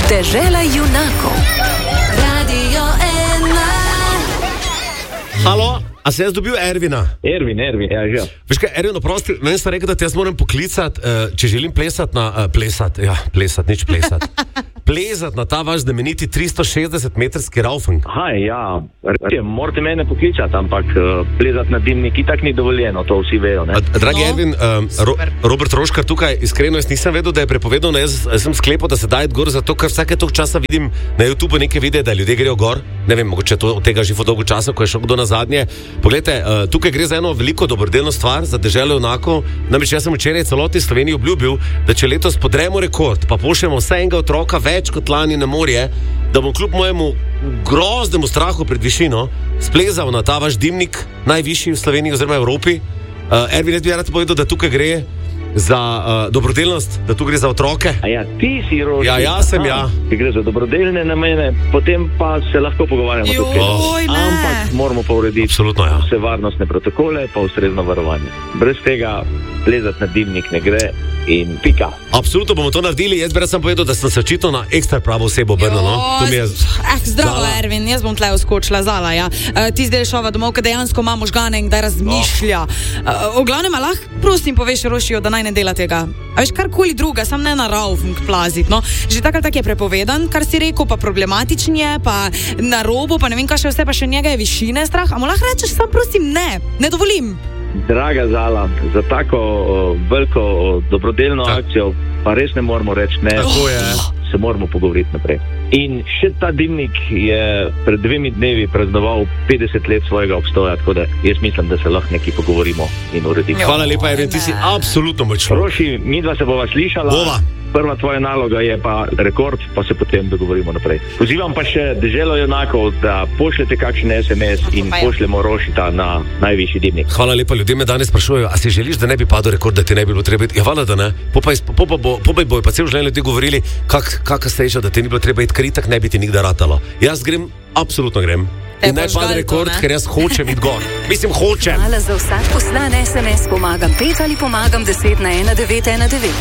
Dežela junakov. Radio 1. Halo, a se jaz dobil Ervina? Ervin, ja, že. Veš kaj, Ervin, oprosti, meni sta rekel, da te jaz moram poklicati, če želim plesati na ta vaš znameniti 360-metrski raufing. Ja, morate mene poklicati, ampak plezati na dimnik itak ni dovoljeno, to vsi vejo, ne? Dragi Ervin, Robert Roškar tukaj, iskreno, jaz nisem vedel, da je prepovedano, jaz sem sklepal, da se daje gor, zato ker vsake tog časa vidim na YouTube neke videe, da ljudje grejo gor, ne vem, mogoče to od tega živo dolgo časa, ko je šel kdo na zadnje. Poglejte, tukaj gre za eno veliko dobrodelno stvar, za deželo junakov, namreč jaz sem včeraj celotni Sloveniji obljubil, da če letos podremo rekord, pa pošljemo vse enega otroka več kot lani na morje, da bom kljub mojemu groznemu strahu pred višino splezal na ta vaš dimnik, najvišji v Sloveniji oziroma Evropi. Ervin, jaz bi rad povedal, da tukaj gre za dobrodelnost, da tu gre za otroke. Ja, ti si Roši. Ja, jaz sem, ja. Ki gre za dobrodelne namene, potem pa se lahko pogovarjamo tukaj. Ampak moramo pa urediti vse varnostne protokole, pa ustrezno varovanje. Brez tega plezati na dimnik ne gre in pika. Absolutno bomo to naredili, jaz bi rad sam povedal, da sem se očitno na ekstra pravo osebo obrnil, no? Zdravo, Ervin, jaz bom tle uskočila, Zala, ja. Ti zdaj šova domov, kad dejansko ima možgane in da razmišlja. V glavnem, lahko prosim poveš Rošijo, da naj ne dela tega. A veš, karkoli druga, sam ne na raufing plazit, no. Že tak je prepovedan, kar si rekel, pa problematičen je, pa na robu, pa ne vem, kaj še vse, pa še njega je višine strah. A mu lahko rečeš, sam prosim, ne dovolim. Draga Zala, za tako veliko dobrodelno akcijo pa res ne moramo reči ne, se moramo pogovoriti naprej. In še ta dimnik je pred 2 dnevi praznoval 50 let svojega obstoja, tako da jaz mislim, da se lahko nekaj pogovorimo in uredimo. Hvala lepa, Ervin, ti si absolutno močno. Roši, midva se bova slišala. Bova. Prva tvoja naloga je pa rekord, pa se potem dogovorimo naprej. Pozivam pa še deželo junakov, da pošljete kakšen SMS in pošljemo Rošita na najvišji dimnik. Hvala lepa, ljudje me danes sprašujejo, a si želiš, da ne bi padel rekord, da ti ne bi bilo treba iti? Ja, hvala, da ne. Popaj bojo pa cel življenje ljudi govorili, kakšna sreča, da ti ni bilo treba iti, ker itak ne bi ti nikdar ratalo. Jaz grem, absolutno grem. In naj pade rekord, ker jaz hočem iti gor. Mislim, hočem. Hvala za vsak poslan SMS, pomagam 5 ali pomagam 10 na 1919.